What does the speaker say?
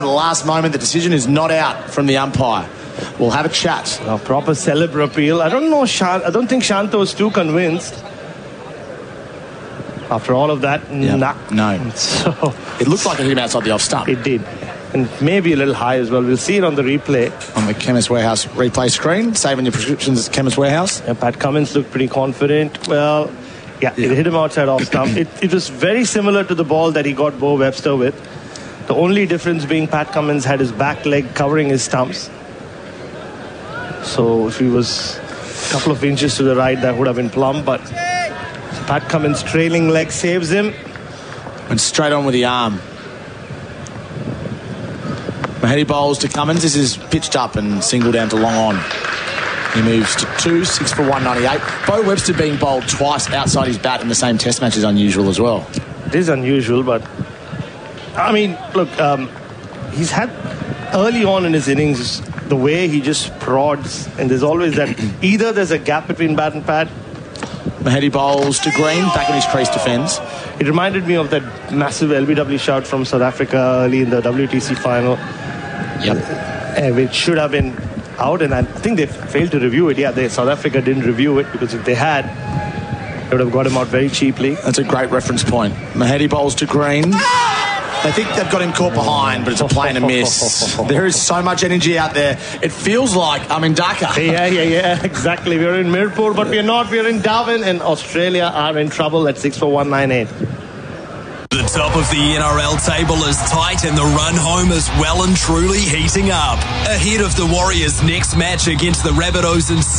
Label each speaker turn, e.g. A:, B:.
A: the last moment, the decision is not out from the umpire. We'll have a chat.
B: A proper celebra appeal. I don't think Shanto was too convinced. After all of that,
A: No.
B: So
A: It looked like it hit him outside the off stump.
B: it did. And maybe a little high as well. We'll see it on the replay.
A: On the Chemist Warehouse replay screen, saving your prescriptions at Chemist Warehouse.
B: Yeah, Pat Cummins looked pretty confident. Well, it hit him outside off stump. It was very similar to the ball that he got Bo Webster with. The only difference being Pat Cummins had his back leg covering his stumps. So if he was a couple of inches to the right, that would have been plumb. But Pat Cummins' trailing leg saves him.
A: Went straight on with the arm. Mahedi bowls to Cummins. This is pitched up and singled down to long on. He moves to 2, 6 for 198. Bo Webster being bowled twice outside his bat in the same test match is unusual as well.
B: It is unusual, but I mean, look, he's had early on in his innings the way he just prods, and there's always that either there's a gap between bat and pad.
A: Mahedi bowls to Green, back in his crease defence.
B: It reminded me of that massive LBW shot from South Africa early in the WTC final.
A: Yep.
B: Which should have been out, and I think they failed to review it. South Africa didn't review it, because if they had, they would have got him out very cheaply.
A: That's a great reference point. Mahedi bowls to Green. They think they've got him caught behind, but it's a play and a miss. There is so much energy out there. It feels like I'm in Dhaka.
B: Yeah, exactly. We're in Mirpur, but we're not. We're in Darwin, and Australia are in trouble at 6 for 198.
C: The top of the NRL table is tight and the run home is well and truly heating up. Ahead of the Warriors' next match against the Rabbitohs in